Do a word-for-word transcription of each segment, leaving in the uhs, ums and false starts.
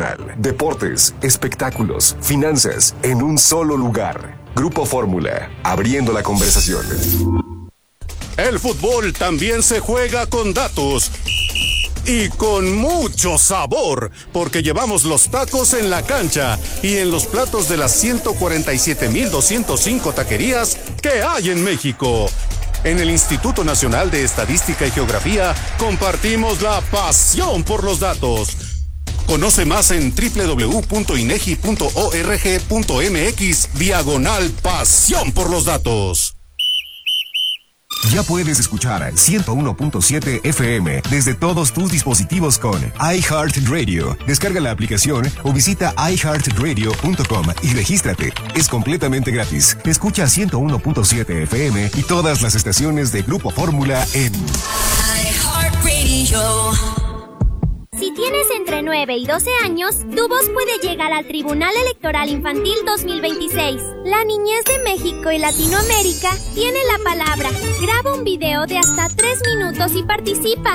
Nacional. Deportes, espectáculos, finanzas, en un solo lugar. Grupo Fórmula, abriendo la conversación. El fútbol también se juega con datos. Y con mucho sabor, porque llevamos los tacos en la cancha y en los platos de las ciento cuarenta y siete mil doscientos cinco taquerías que hay en México. En el Instituto Nacional de Estadística y Geografía compartimos la pasión por los datos. Conoce más en doble u doble u doble u punto inegi punto org punto mx diagonal pasión por los datos. Ya puedes escuchar ciento uno punto siete F M desde todos tus dispositivos con iHeartRadio. Descarga la aplicación o visita i heart radio punto com y regístrate. Es completamente gratis. Escucha ciento uno punto siete F M y todas las estaciones de Grupo Fórmula en iHeartRadio. Si tienes entre nueve y doce años, tu voz puede llegar al Tribunal Electoral Infantil dos mil veintiséis. La niñez de México y Latinoamérica tiene la palabra. Graba un video de hasta tres minutos y participa.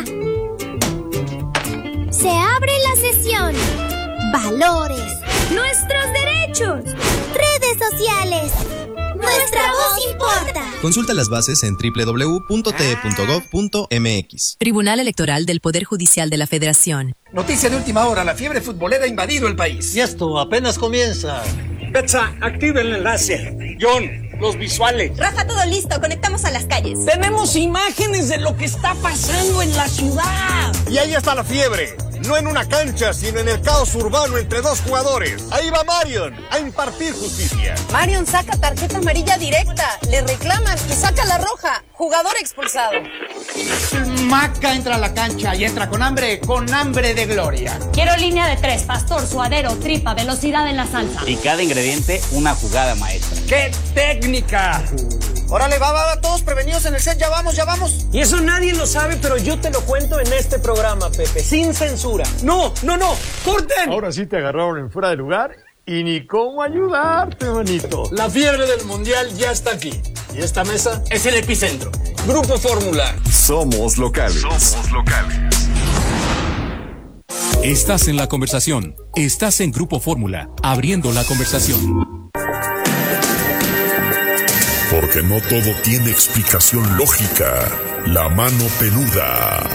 Se abre la sesión. Valores. Nuestros derechos. Redes sociales. Nuestra voz importa. Consulta las bases en doble u doble u doble u punto t e punto gov punto m x. Tribunal Electoral del Poder Judicial de la Federación. Noticia de última hora, la fiebre futbolera ha invadido el país. Y esto apenas comienza. Betsa, activa el enlace. John, los visuales. Rafa, todo listo, conectamos a las calles. Tenemos imágenes de lo que está pasando en la ciudad. Y ahí está la fiebre. No en una cancha, sino en el caos urbano entre dos jugadores. Ahí va Marion a impartir justicia. Marion saca tarjeta amarilla directa, le reclaman y saca la roja. Jugador expulsado. Maca entra a la cancha y entra con hambre, con hambre de gloria. Quiero línea de tres, pastor, suadero, tripa, velocidad en la salsa. Y cada ingrediente, una jugada maestra. ¡Qué técnica! Órale, va, va, va, todos prevenidos en el set, ya vamos, ya vamos. Y eso nadie lo sabe, pero yo te lo cuento en este programa, Pepe, sin censura. No, no, no, corten. Ahora sí te agarraron en fuera de lugar y ni cómo ayudarte, manito. La fiebre del mundial ya está aquí. Y esta mesa es el epicentro. Grupo Fórmula. Somos locales. Somos locales. Estás en la conversación. Estás en Grupo Fórmula, abriendo la conversación. Porque no todo tiene explicación lógica. La mano peluda.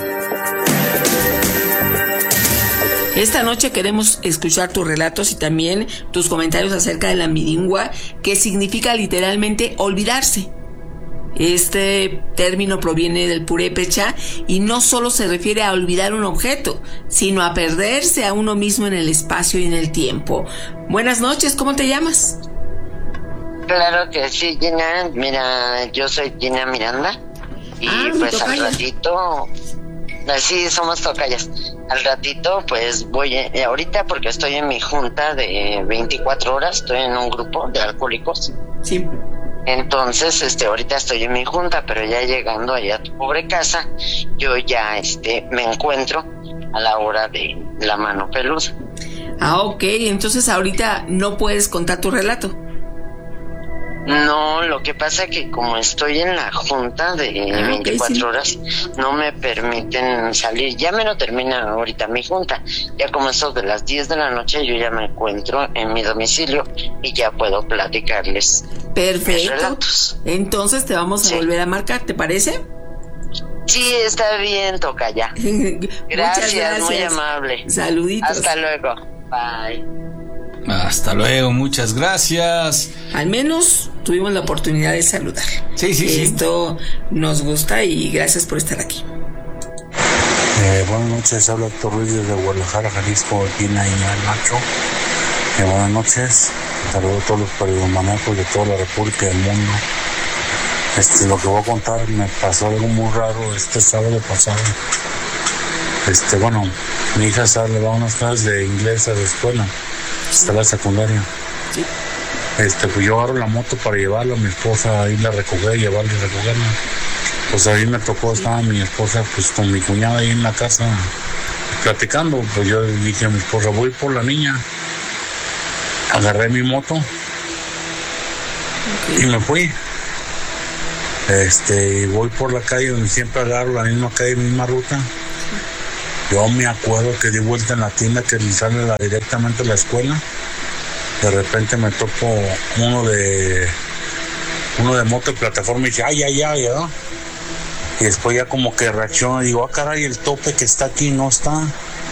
Esta noche queremos escuchar tus relatos y también tus comentarios acerca de la miringua, que significa literalmente olvidarse. Este término proviene del purépecha y no solo se refiere a olvidar un objeto, sino a perderse a uno mismo en el espacio y en el tiempo. Buenas noches, ¿cómo te llamas? Claro que sí, Gina. Mira, yo soy Gina Miranda. Y ah, pues al ratito, así somos tocayas. Al ratito, pues voy, eh, ahorita porque estoy en mi junta de veinticuatro horas, estoy en un grupo de alcohólicos. Sí. Entonces, este, ahorita estoy en mi junta, pero ya llegando allá a tu pobre casa, yo ya, este, me encuentro a la hora de la mano peluda. Ah, ok, entonces ahorita no puedes contar tu relato. No, lo que pasa es que como estoy en la junta de ah, veinticuatro okay, sí. horas, no me permiten salir. Ya me lo termina ahorita mi junta. Ya como eso de las diez de la noche, yo ya me encuentro en mi domicilio y ya puedo platicarles. Perfecto. Mis relatos. Entonces te vamos a sí. volver a marcar, ¿te parece? Sí, está bien, tocaya. Gracias, gracias, muy amable. Saluditos. Hasta luego. Bye. Hasta luego, muchas gracias. Al menos tuvimos la oportunidad de saludar. Sí, sí, sí. Esto nos gusta y gracias por estar aquí. Eh, buenas noches, habla Héctor Ruiz desde Guadalajara, Jalisco, aquí en Aña, Nacho. Eh, buenas noches, saludo a todos los periodistas de toda la República y del mundo. Este, lo que voy a contar, me pasó algo muy raro este sábado pasado. Este, bueno, mi hija sale, va a unas clases de inglés a la escuela. Está la secundaria. Sí. Este, pues yo agarro la moto para llevarla, mi esposa ahí la recoger, llevarla y recogerla. Pues ahí me tocó, estaba mi esposa pues con mi cuñada ahí en la casa platicando. Pues yo dije a mi esposa, voy por la niña. Agarré mi moto okay. y me fui. Este, voy por la calle donde siempre agarro la misma calle, misma ruta. Yo me acuerdo que di vuelta en la tienda que sale la, directamente a la escuela. De repente me topo uno de uno de moto de plataforma y dice, ay, ay, ay, ¿no? Y después ya como que reacciona y digo, ah, caray, el tope que está aquí no está.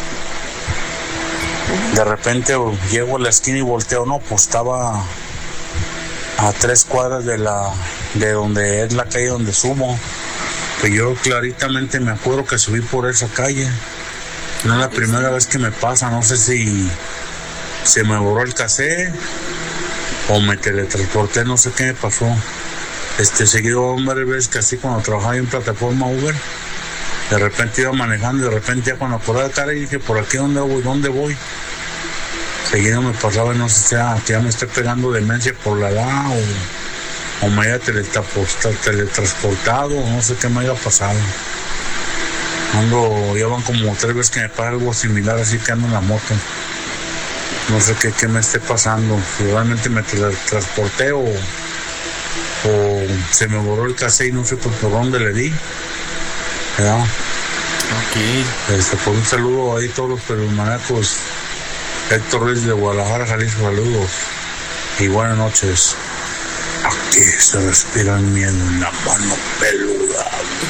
De repente llego a la esquina y volteo, no, pues estaba a tres cuadras de la de donde es la calle donde subo. Que yo claritamente me acuerdo que subí por esa calle. No es la primera vez que me pasa, no sé si se me borró el cassette o me teletransporté, no sé qué me pasó. Este, seguido varias veces que así cuando trabajaba en plataforma Uber, de repente iba manejando y de repente ya cuando acordaba de cara y dije, ¿por aquí dónde voy? ¿Dónde voy? Seguido me pasaba, no sé si ya, ya me estoy pegando demencia por la edad o, o me haya teletransportado o no sé qué me haya pasado. Ando, ya van como tres veces que me pasa algo similar, así que ando en la moto. No sé qué, qué me esté pasando, si realmente me teletransporté o, o se me borró el cassette y no sé por, por dónde le di. ¿Verdad? Ok. Este, por un saludo ahí a todos los pelumanacos. Héctor Ruiz de Guadalajara, Jalisco, saludos. Y buenas noches. Aquí se respira el miedo en la mano peluda.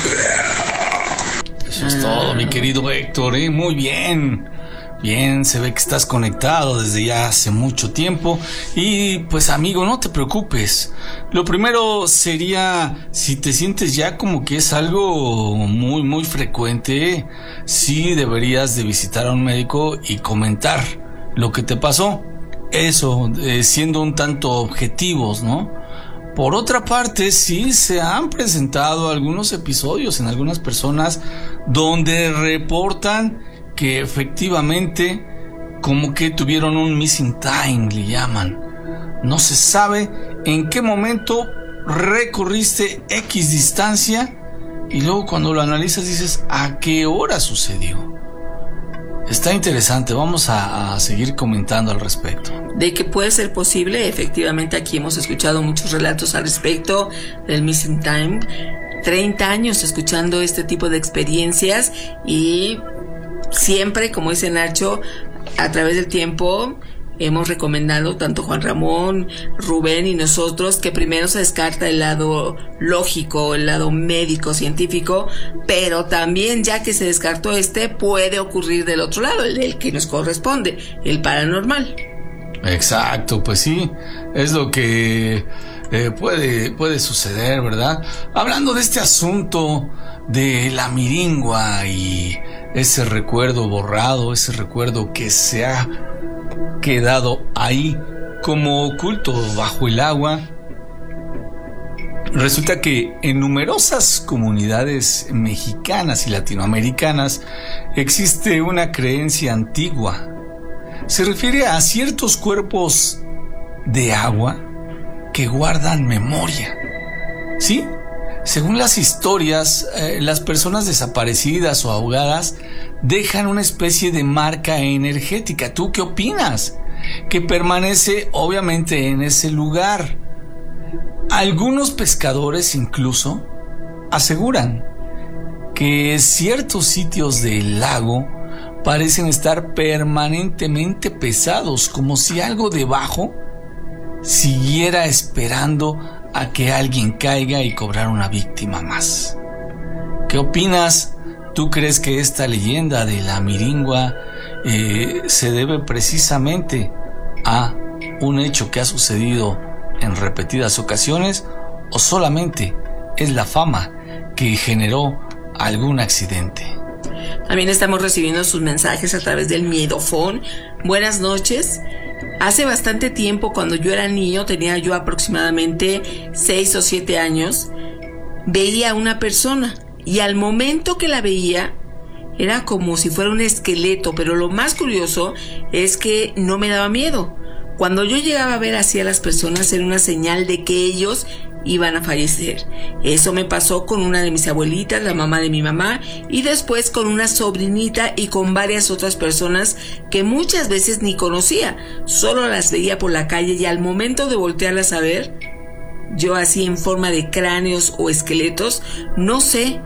Eso es todo, mi querido Héctor, ¿eh? Muy bien. Bien, se ve que estás conectado desde ya hace mucho tiempo. Y pues amigo, no te preocupes. Lo primero sería, si te sientes ya como que es algo muy muy frecuente, sí deberías de visitar a un médico y comentar lo que te pasó. Eso, eh, siendo un tanto objetivos, ¿no? Por otra parte, sí se han presentado algunos episodios en algunas personas donde reportan que efectivamente como que tuvieron un missing time, le llaman. No se sabe en qué momento recorriste X distancia y luego cuando lo analizas dices, ¿a qué hora sucedió? Está interesante, vamos a, a seguir comentando al respecto. De que puede ser posible, efectivamente aquí hemos escuchado muchos relatos al respecto del missing time. treinta años escuchando este tipo de experiencias y siempre, como dice Nacho, a través del tiempo hemos recomendado, tanto Juan Ramón, Rubén y nosotros, que primero se descarta el lado lógico, el lado médico, científico, pero también ya que se descartó este, puede ocurrir del otro lado, el, el que nos corresponde, el paranormal. Exacto, pues sí, es lo que eh, puede, puede suceder, ¿verdad? Hablando de este asunto de la miringua y ese recuerdo borrado, ese recuerdo que se ha quedado ahí como oculto bajo el agua. Resulta que en numerosas comunidades mexicanas y latinoamericanas existe una creencia antigua. Se refiere a ciertos cuerpos de agua que guardan memoria. ¿Sí? Según las historias, eh, las personas desaparecidas o ahogadas dejan una especie de marca energética. ¿Tú qué opinas? Que permanece obviamente en ese lugar. Algunos pescadores incluso aseguran que ciertos sitios del lago parecen estar permanentemente pesados, como si algo debajo siguiera esperando a que alguien caiga y cobrar una víctima más. ¿Qué opinas? ¿Tú crees que esta leyenda de la miringua eh, se debe precisamente a un hecho que ha sucedido en repetidas ocasiones o solamente es la fama que generó algún accidente? También estamos recibiendo sus mensajes a través del Miedofón. Buenas noches. Hace bastante tiempo, cuando yo era niño, tenía yo aproximadamente seis o siete años, veía a una persona y al momento que la veía era como si fuera un esqueleto, pero lo más curioso es que no me daba miedo. Cuando yo llegaba a ver así a las personas era una señal de que ellos iban a fallecer. Eso me pasó con una de mis abuelitas, la mamá de mi mamá, y después con una sobrinita y con varias otras personas que muchas veces ni conocía, solo las veía por la calle y al momento de voltearlas a ver, yo así en forma de cráneos o esqueletos, no sé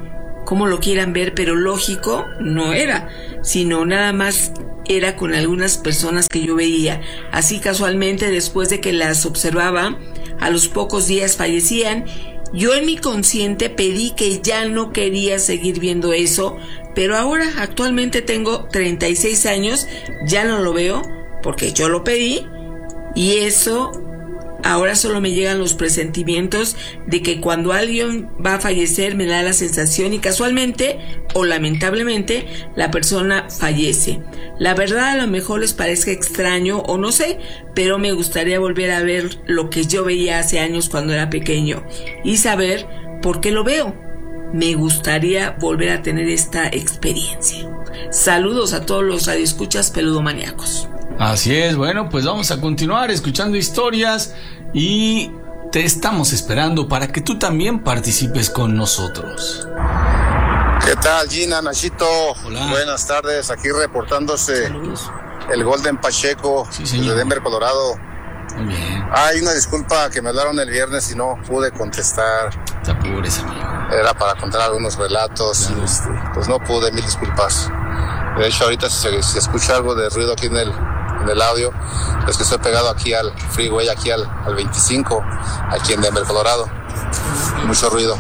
como lo quieran ver, pero lógico no era, sino nada más era con algunas personas que yo veía. Así casualmente, después de que las observaba, a los pocos días fallecían. Yo en mi consciente pedí que ya no quería seguir viendo eso, pero ahora actualmente tengo treinta y seis años, ya no lo veo porque yo lo pedí, y eso ahora solo me llegan los presentimientos de que cuando alguien va a fallecer me da la sensación y casualmente o lamentablemente la persona fallece. La verdad, a lo mejor les parezca extraño o no sé, pero me gustaría volver a ver lo que yo veía hace años cuando era pequeño y saber por qué lo veo. Me gustaría volver a tener esta experiencia. Saludos a todos los radioescuchas peludomaníacos. Así es, bueno, pues vamos a continuar escuchando historias y te estamos esperando para que tú también participes con nosotros. ¿Qué tal, Gina, Nachito? Hola. Buenas tardes, aquí reportándose. Saludos. El Golden Pacheco, sí, de Denver, Colorado. Muy bien. Ay, una disculpa que me hablaron el viernes y no pude contestar. Te apures, amigo. Era para contar algunos relatos, claro. y este, pues no pude, mil disculpas. De hecho, ahorita si se, si escucha algo de ruido aquí en el, en el audio, es que estoy pegado aquí al freeway, aquí al, al veinticinco, aquí en Denver, Colorado. Mucho ruido.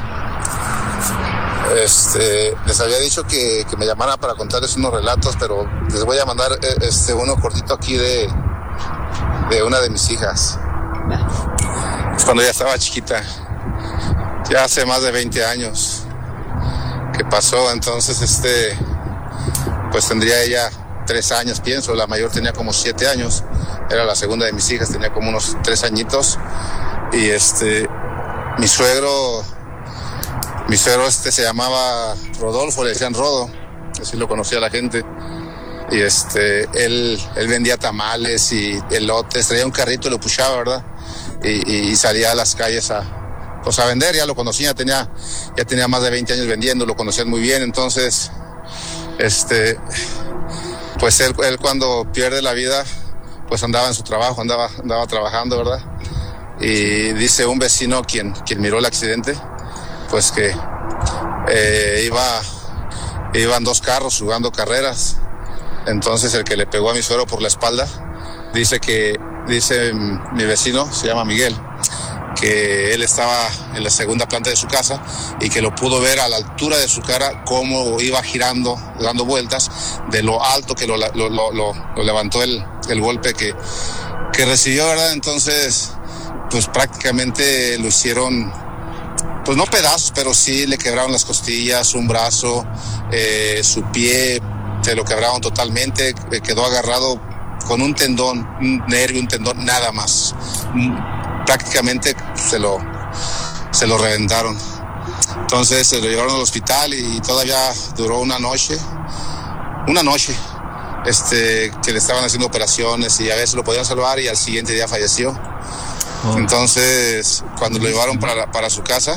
Este, les había dicho que, que me llamaran para contarles unos relatos, pero les voy a mandar este uno cortito aquí de, de una de mis hijas. Es cuando ella estaba chiquita, ya hace más de veinte años que pasó. Entonces, este, pues tendría ella tres años, pienso. La mayor tenía como siete años. Era la segunda de mis hijas, tenía como unos tres añitos. Y este, mi suegro, mi suegro este se llamaba Rodolfo, le decían Rodo, así lo conocía la gente. Y este, él, él vendía tamales y elotes, traía un carrito y lo puchaba, ¿verdad? Y, y salía a las calles a, pues a vender, ya lo conocía, tenía, ya tenía más de veinte años vendiendo, lo conocían muy bien. Entonces, este, pues él, él cuando pierde la vida, pues andaba en su trabajo, andaba, andaba trabajando, ¿verdad? Y dice un vecino quien, quien miró el accidente, pues que eh, iba, iban dos carros jugando carreras. Entonces el que le pegó a mi suegro por la espalda, dice que, dice mi vecino, se llama Miguel, que él estaba en la segunda planta de su casa y que lo pudo ver a la altura de su cara cómo iba girando, dando vueltas, de lo alto que lo, lo, lo, lo, lo levantó el, el golpe que, que recibió, ¿verdad? Entonces, pues prácticamente lo hicieron, pues no pedazos, pero sí le quebraron las costillas, un brazo, eh, su pie, se lo quebraron totalmente, quedó agarrado con un tendón, un nervio, un tendón, nada más. Prácticamente se lo, se lo reventaron. Entonces se lo llevaron al hospital y todavía duró una noche, una noche, este, que le estaban haciendo operaciones y a veces lo podían salvar y al siguiente día falleció. Oh. Entonces, cuando lo llevaron para, para su casa,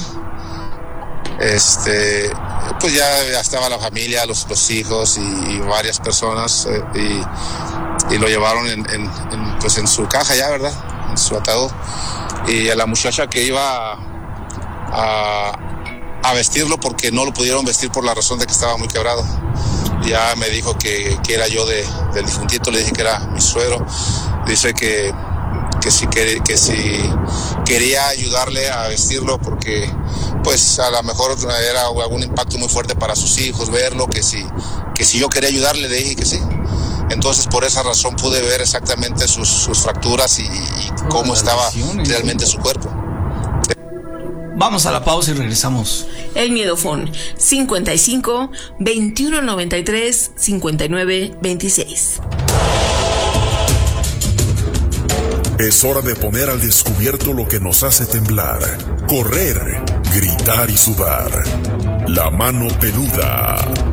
este, pues ya, ya estaba la familia, los, los hijos y, y varias personas eh, y, y lo llevaron en, en, en, pues en su caja ya, ¿verdad? En su ataúd. Y a la muchacha que iba a, a vestirlo, porque no lo pudieron vestir por la razón de que estaba muy quebrado, ya me dijo que, que era yo de, del difuntito, le dije que era mi suegro. Dice que que si, que, que si quería ayudarle a vestirlo porque pues a lo mejor era algún impacto muy fuerte para sus hijos verlo, que si, que si yo quería ayudarle, le dije que sí. Entonces por esa razón pude ver exactamente sus, sus fracturas y, y cómo estaba realmente su cuerpo. Vamos a la pausa y regresamos. El Miedofón cincuenta y cinco, veintiuno noventa y tres, cincuenta y nueve veintiséis. Es hora de poner al descubierto lo que nos hace temblar, correr, gritar y sudar. La mano peluda.